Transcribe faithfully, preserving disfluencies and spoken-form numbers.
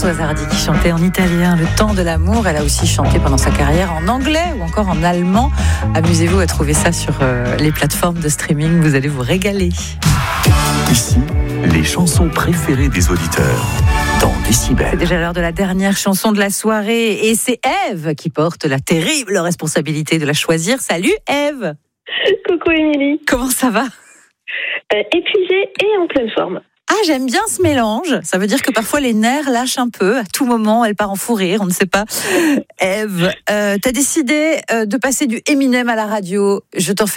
Françoise Hardy qui chantait en italien Le temps de l'amour. Elle a aussi chanté pendant sa carrière en anglais ou encore en allemand. Amusez-vous à trouver ça sur euh, les plateformes de streaming. Vous allez vous régaler. Ici, les chansons préférées des auditeurs dans Décibel. C'est déjà l'heure de la dernière chanson de la soirée et c'est Ève qui porte la terrible responsabilité de la choisir. Salut Ève. Coucou Émilie. Comment ça va? euh, Épuisée et en pleine forme. Ah, j'aime bien ce mélange. Ça veut dire que parfois les nerfs lâchent un peu. À tout moment, elle part en fou rire, on ne sait pas. Ève, euh, t'as décidé euh, de passer du Eminem à la radio. Je t'en fais